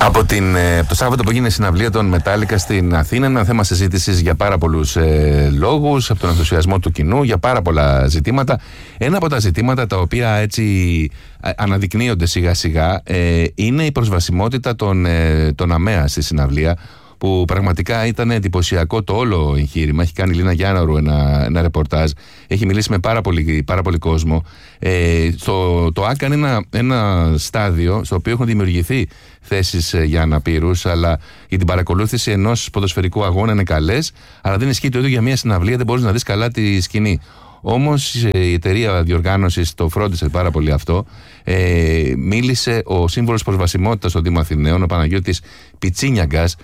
Από το Σάββατο που έγινε η συναυλία των Metallica στην Αθήνα, ένα θέμα συζήτησης για πάρα πολλούς λόγους, από τον ενθουσιασμό του κοινού, για πάρα πολλά ζητήματα. Ένα από τα ζητήματα τα οποία έτσι αναδεικνύονται σιγά σιγά είναι η προσβασιμότητα των ΑΜΕΑ στη συναυλία, που πραγματικά ήταν εντυπωσιακό το όλο εγχείρημα. Έχει κάνει η Λίνα Γιάνναρου ένα ρεπορτάζ, έχει μιλήσει με πάρα πολύ κόσμο. Το ΆΚΑ είναι ένα στάδιο στο οποίο έχουν δημιουργηθεί θέσεις για αναπήρους, αλλά για την παρακολούθηση ενός ποδοσφαιρικού αγώνα είναι καλές, αλλά δεν ισχύει το ίδιο για μια συναυλία, δεν μπορείς να δεις καλά τη σκηνή. Όμως η εταιρεία διοργάνωσης το φρόντισε πάρα πολύ αυτό. Μίλησε ο σύμβουλος προσβασιμότητας στον Δήμο Αθηναίων, ο Παναγιώτης Πιτσίνιαγκας,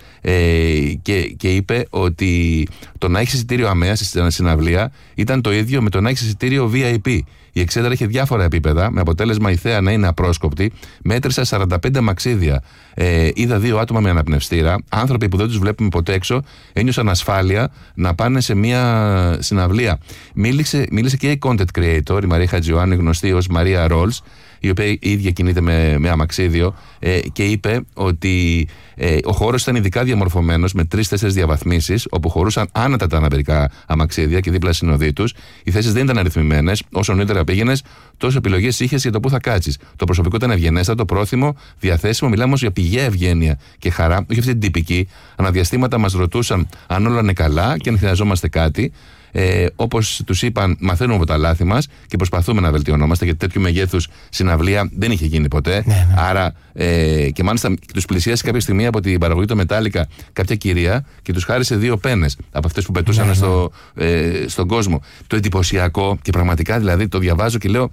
και είπε ότι το να έχεις εισιτήριο ΑΜΕΑ στην συναυλία ήταν το ίδιο με το να έχεις εισιτήριο VIP. Η εξέδρα είχε διάφορα επίπεδα, με αποτέλεσμα η θέα να είναι απρόσκοπτη. Μέτρησα 45 μαξίδια. Είδα 2 άτομα με αναπνευστήρα. Άνθρωποι που δεν τους βλέπουμε ποτέ έξω ένιωσαν ασφάλεια να πάνε σε μια συναυλία. Μίλησε και η content creator, η Μαρία Χατζιωάννη, γνωστή ως Μαρία Rolls, η οποία η ίδια κινείται με αμαξίδιο, και είπε ότι ο χώρος ήταν ειδικά διαμορφωμένος με 3-4 διαβαθμίσεις, όπου χωρούσαν άνετα τα αναπηρικά αμαξίδια και δίπλα συνοδοί τους. Οι θέσεις δεν ήταν αριθμημένες. Όσο νωρίτερα πήγαινες, τόσο επιλογές είχες για το πού θα κάτσεις. Το προσωπικό ήταν ευγενέστατο, πρόθυμο, διαθέσιμο. Μιλάμε όμως για πηγαία ευγένεια και χαρά, όχι αυτή την τυπική. Αναδιαστήματα μας ρωτούσαν αν όλα είναι καλά και αν χρειαζόμαστε κάτι. Όπως τους είπαν, μαθαίνουμε από τα λάθη μας και προσπαθούμε να βελτιωνόμαστε, γιατί τέτοιου μεγέθους συναυλία δεν είχε γίνει ποτέ. Ναι. Άρα, και μάλιστα τους πλησίασε κάποια στιγμή από την παραγωγή του Metallica κάποια κυρία και τους χάρισε 2 πένες από αυτές που πετούσαν στον κόσμο. Το εντυπωσιακό, και πραγματικά δηλαδή το διαβάζω και λέω,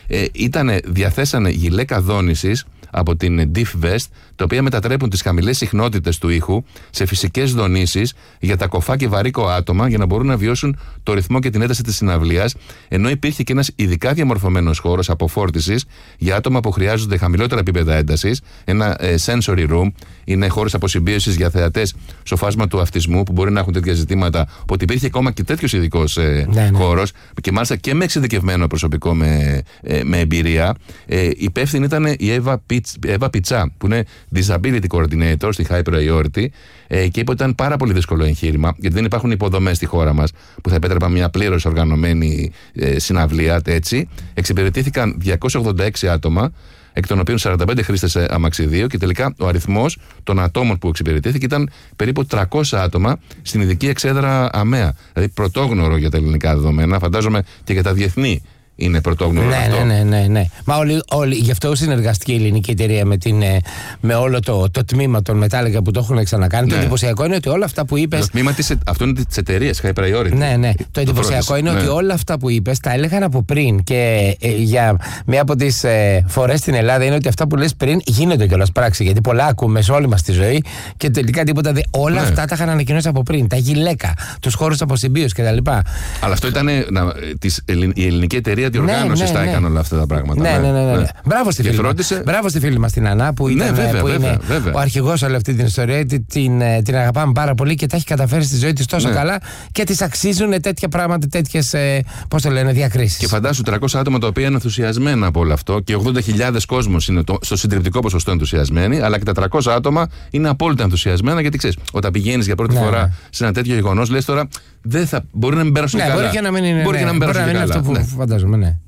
διαθέσανε γυλαίκα δόνησης από την Diff Vest, τα οποία μετατρέπουν τις χαμηλές συχνότητες του ήχου σε φυσικές δονήσεις για τα κοφά και βαρύκο άτομα, για να μπορούν να βιώσουν το ρυθμό και την ένταση της συναυλίας, ενώ υπήρχε και ένας ειδικά διαμορφωμένος χώρος αποφόρτισης για άτομα που χρειάζονται χαμηλότερα επίπεδα έντασης, ένα sensory room, είναι χώρος αποσυμπίωσης για θεατές στο φάσμα του αυτισμού που μπορεί να έχουν τέτοια ζητήματα, οπότε υπήρχε ακόμα και τέτοιος ειδικός χώρος, και μάλιστα και με εξειδικευμένο προσωπικό με εμπειρία. Υπεύθυνη ήταν η Εύα Πιτσά, που είναι Disability Coordinator στη High Priority, και είπε ότι ήταν πάρα πολύ δύσκολο εγχείρημα, γιατί δεν υπάρχουν υποδομές στη χώρα μας που θα επέτρεπαν μια πλήρως οργανωμένη συναυλία. Έτσι, εξυπηρετήθηκαν 286 άτομα, εκ των οποίων 45 χρήστες αμαξιδίου, και τελικά ο αριθμός των ατόμων που εξυπηρετήθηκε ήταν περίπου 300 άτομα στην ειδική εξέδρα ΑΜΕΑ. Δηλαδή πρωτόγνωρο για τα ελληνικά δεδομένα, φαντάζομαι και για τα διεθνή είναι πρωτόγνωρο αυτό. Ναι. Μα όλοι, γι' αυτό συνεργαστηκε η ελληνική εταιρεία με όλο το τμήμα των Metallica που το έχουν ξανακάνει. Ναι. Το εντυπωσιακό είναι ότι όλα αυτά που είπες. Το τμήμα αυτό είναι της εταιρείας, High Priority. Ναι. Το εντυπωσιακό είναι ότι όλα αυτά που είπες τα έλεγαν από πριν. Και για μία από τις φορές στην Ελλάδα είναι ότι αυτά που λες πριν γίνονται κιόλας πράξη. Γιατί πολλά ακούμε σε όλη μας τη ζωή και τελικά τίποτα δεν. Όλα αυτά τα είχαν ανακοινώσει από πριν. Τα γυλαίκα, τους χώρους αποσυμπίωσης κτλ. Αλλά αυτό ήταν η ελληνική εταιρεία διοργάνωσης τα έκανε όλα αυτά τα πράγματα. Ναι. Μπράβο στη φίλη μας την Ανά που είναι ο αρχηγός όλη αυτή την ιστορία. Την αγαπάμε πάρα πολύ και τα έχει καταφέρει στη ζωή της τόσο καλά και της αξίζουν τέτοια πράγματα, τέτοιες διακρίσεις. Και φαντάσου 300 άτομα τα οποία είναι ενθουσιασμένα από όλο αυτό, και 80.000 κόσμος είναι στο συντριπτικό ποσοστό ενθουσιασμένοι, αλλά και τα 300 άτομα είναι απόλυτα ενθουσιασμένα, γιατί ξέρεις, όταν πηγαίνεις για πρώτη φορά σε ένα τέτοιο γεγονός, λες τώρα μπορεί να μην πέρασουν καλά. Μπορεί και να μην είναι αυτό που φαντάζομαι, ναι.